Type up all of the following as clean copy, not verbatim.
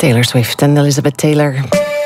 Taylor Swift en Elizabeth Taylor.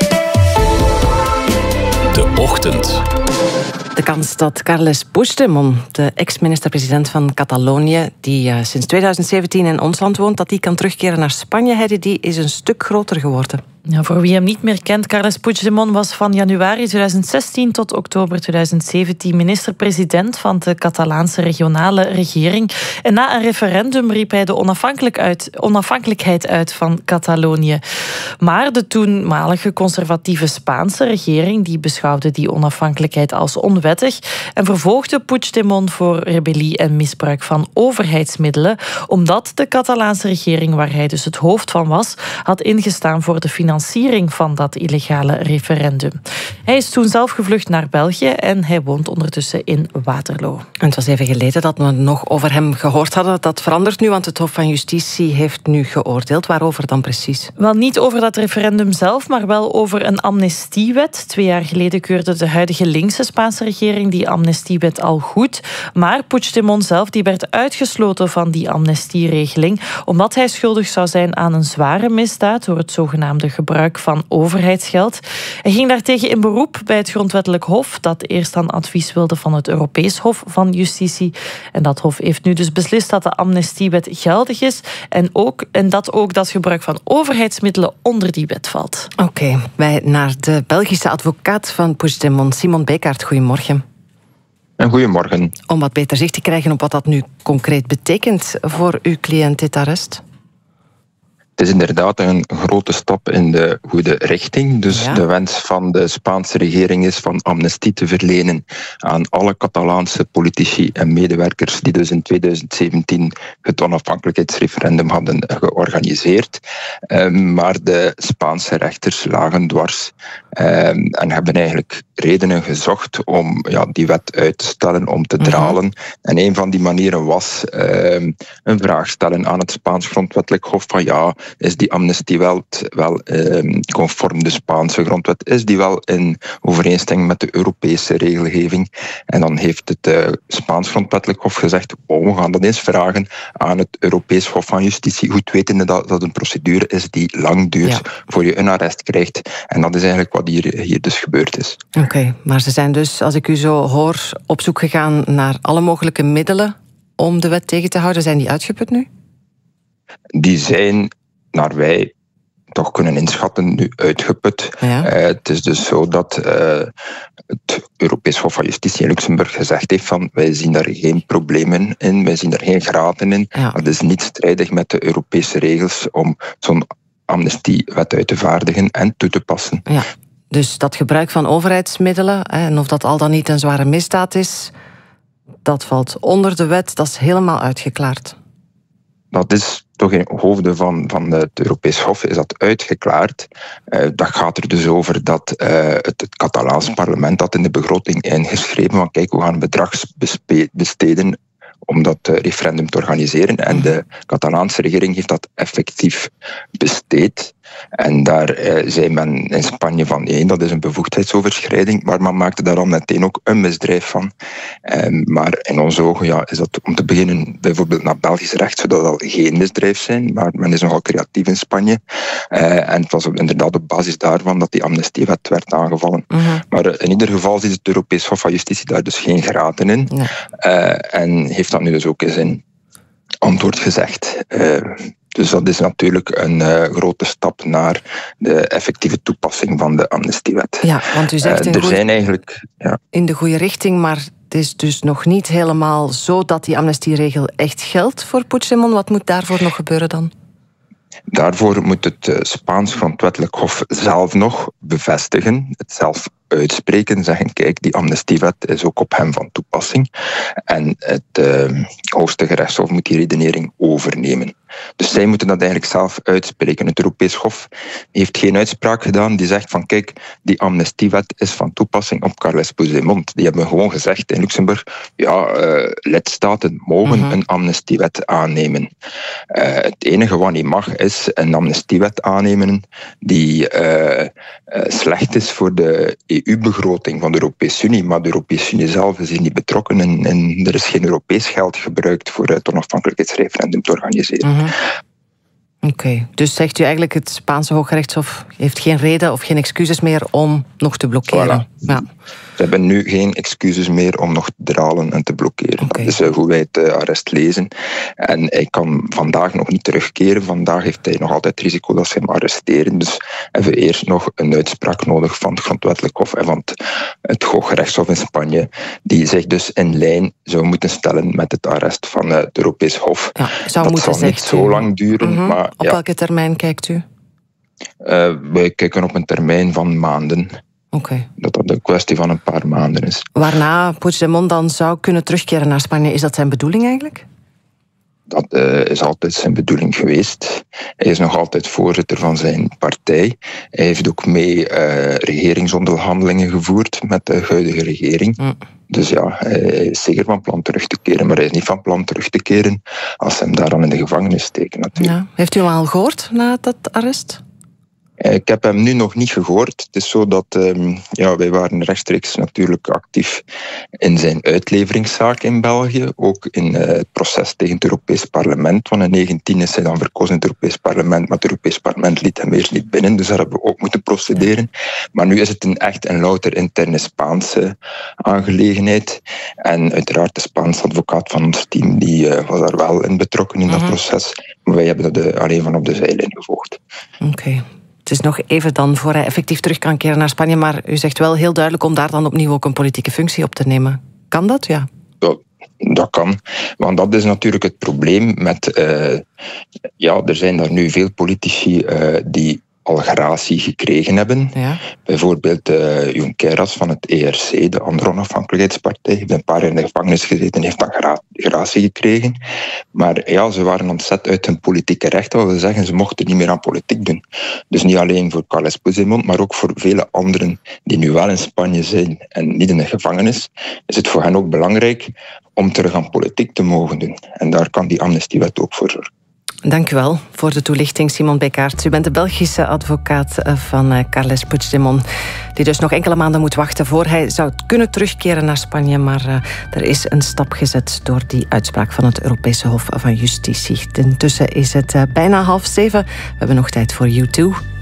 De Ochtend. De kans dat Carles Puigdemont, de ex-minister-president van Catalonië, die sinds 2017 in ons land woont, dat die kan terugkeren naar Spanje, die is een stuk groter geworden. Ja, voor wie hem niet meer kent, Carles Puigdemont was van januari 2016 tot oktober 2017 minister-president van de Catalaanse regionale regering. En na een referendum riep hij de onafhankelijkheid uit van Catalonië. Maar de toenmalige conservatieve Spaanse regering die beschouwde die onafhankelijkheid als onwettig en vervolgde Puigdemont voor rebellie en misbruik van overheidsmiddelen, omdat de Catalaanse regering, waar hij dus het hoofd van was, had ingestaan voor de financiering van dat illegale referendum. Hij is toen zelf gevlucht naar België en hij woont ondertussen in Waterloo. En het was even geleden dat we nog over hem gehoord hadden. Dat verandert nu, want het Hof van Justitie heeft nu geoordeeld. Waarover dan precies? Wel, niet over dat referendum zelf, maar wel over een amnestiewet. 2 jaar geleden keurde de huidige linkse Spaanse regering die amnestiewet al goed. Maar Puigdemont zelf die werd uitgesloten van die amnestieregeling, omdat hij schuldig zou zijn aan een zware misdaad door het zogenaamde gebruik van overheidsgeld. Hij ging daartegen in beroep bij het Grondwettelijk Hof, dat eerst dan advies wilde van het Europees Hof van Justitie. En dat hof heeft nu dus beslist dat de amnestiewet geldig is en dat ook dat gebruik van overheidsmiddelen onder die wet valt. Oké, wij naar de Belgische advocaat van Puigdemont, Simon Bekaert. Goedemorgen. En goedemorgen. Om wat beter zicht te krijgen op wat dat nu concreet betekent voor uw cliënt, dit arrest. Het is inderdaad een grote stap in de goede richting. Dus ja. De wens van de Spaanse regering is van amnestie te verlenen aan alle Catalaanse politici en medewerkers die dus in 2017 het onafhankelijkheidsreferendum hadden georganiseerd. Maar de Spaanse rechters lagen dwars en hebben eigenlijk redenen gezocht om die wet uit te stellen, om te dralen. En een van die manieren was een vraag stellen aan het Spaans Grondwettelijk Hof van is die amnestiewet wel conform de Spaanse grondwet? Is die wel in overeenstemming met de Europese regelgeving? En dan heeft het Spaans Grondwettelijk Hof gezegd, we gaan dat eens vragen aan het Europees Hof van Justitie, goed wetende dat een procedure is die lang duurt voor je een arrest krijgt. En dat is eigenlijk wat hier dus gebeurd is. Oké, maar ze zijn dus, als ik u zo hoor, op zoek gegaan naar alle mogelijke middelen om de wet tegen te houden. Zijn die uitgeput nu? Die zijn, naar wij toch kunnen inschatten, nu uitgeput. Ja. Het is dus zo dat het Europees Hof van Justitie in Luxemburg gezegd heeft van wij zien daar geen problemen in, wij zien daar geen graten in. Ja. Het is niet strijdig met de Europese regels om zo'n amnestiewet uit te vaardigen en toe te passen. Ja. Dus dat gebruik van overheidsmiddelen, en of dat al dan niet een zware misdaad is, dat valt onder de wet, dat is helemaal uitgeklaard. Dat is toch in hoofden van het Europees Hof is dat uitgeklaard. Dat gaat er dus over dat het Catalaans parlement had in de begroting ingeschreven van kijk, we gaan een bedrag besteden om dat referendum te organiseren. En de Catalaanse regering heeft dat effectief besteed. En daar zei men in Spanje van dat is een bevoegdheidsoverschrijding, maar men maakte daar al meteen ook een misdrijf van. Maar in onze ogen is dat om te beginnen bijvoorbeeld naar Belgisch recht, zou dat al geen misdrijf zijn, maar men is nogal creatief in Spanje. En het was inderdaad op basis daarvan dat die amnestiewet werd aangevallen. Maar in ieder geval ziet het Europees Hof van Justitie daar dus geen graten in. En heeft dat nu dus ook in zijn antwoord gezegd. Dus dat is natuurlijk een grote stap naar de effectieve toepassing van de amnestiewet. Ja, want u zegt in de goede richting, maar het is dus nog niet helemaal zo dat die amnestieregel echt geldt voor Puigdemont. Wat moet daarvoor nog gebeuren dan? Daarvoor moet het Spaans Grondwettelijk Hof zelf nog bevestigen, het zelf uitspreken, zeggen kijk, die amnestiewet is ook op hem van toepassing. En het hoogste gerechtshof moet die redenering overnemen. Dus zij moeten dat eigenlijk zelf uitspreken. Het Europees Hof heeft geen uitspraak gedaan die zegt van kijk, die amnestiewet is van toepassing op Carles Puigdemont. Die hebben gewoon gezegd in Luxemburg, lidstaten mogen een amnestiewet aannemen. Het enige wat niet mag is een amnestiewet aannemen die slecht is voor de EU-begroting van de Europese Unie, maar de Europese Unie zelf is hier niet betrokken en er is geen Europees geld gebruikt voor het onafhankelijkheidsreferendum te organiseren. Oké, dus zegt u eigenlijk het Spaanse Hooggerechtshof heeft geen reden of geen excuses meer om nog te blokkeren? Voilà. Ja. Ze hebben nu geen excuses meer om nog te dralen en te blokkeren. Okay. Dat is hoe wij het arrest lezen. En hij kan vandaag nog niet terugkeren. Vandaag heeft hij nog altijd het risico dat ze hem arresteren. Dus hebben we eerst nog een uitspraak nodig van het Grondwettelijk Hof en van het Hooggerechtshof in Spanje, die zich dus in lijn zou moeten stellen met het arrest van het Europees Hof. Ja, dat zal niet zo lang duren. Maar, op welke termijn kijkt u? Wij kijken op een termijn van maanden. Okay. Dat een kwestie van een paar maanden is. Waarna Puigdemont dan zou kunnen terugkeren naar Spanje. Is dat zijn bedoeling eigenlijk? Dat is altijd zijn bedoeling geweest. Hij is nog altijd voorzitter van zijn partij. Hij heeft ook mee regeringsonderhandelingen gevoerd met de huidige regering. Dus ja, hij is zeker van plan terug te keren. Maar hij is niet van plan terug te keren als ze hem daar dan in de gevangenis steken natuurlijk. Ja. Heeft u hem al gehoord na dat arrest? Ik heb hem nu nog niet gehoord. Het is zo dat wij waren rechtstreeks natuurlijk actief in zijn uitleveringszaak in België. Ook in het proces tegen het Europees Parlement. Want in 2019 is hij dan verkozen in het Europees Parlement. Maar het Europees Parlement liet hem eerst niet binnen. Dus daar hebben we ook moeten procederen. Maar nu is het een louter interne Spaanse aangelegenheid. En uiteraard de Spaanse advocaat van ons team die was daar wel in betrokken in dat proces. Maar wij hebben dat alleen van op de zijlijn gevolgd. Oké. Het is nog even dan voor hij effectief terug kan keren naar Spanje. Maar u zegt wel heel duidelijk om daar dan opnieuw ook een politieke functie op te nemen. Kan dat? Ja. Dat kan. Want dat is natuurlijk het probleem met... er zijn daar nu veel politici die al gratie gekregen hebben. Ja. Bijvoorbeeld Junqueras van het ERC, de andere onafhankelijkheidspartij, heeft een paar jaar in de gevangenis gezeten en heeft dan gratie gekregen. Maar ja, ze waren ontzet uit hun politieke rechten. Dat wil zeggen, ze mochten niet meer aan politiek doen. Dus niet alleen voor Carles Puigdemont, maar ook voor vele anderen die nu wel in Spanje zijn en niet in de gevangenis, is het voor hen ook belangrijk om terug aan politiek te mogen doen. En daar kan die amnestiewet ook voor zorgen. Dank u wel voor de toelichting, Simon Bekaert. U bent de Belgische advocaat van Carles Puigdemont, die dus nog enkele maanden moet wachten voor hij zou kunnen terugkeren naar Spanje. Maar er is een stap gezet door die uitspraak van het Europese Hof van Justitie. Intussen is het bijna 6:30. We hebben nog tijd voor U2.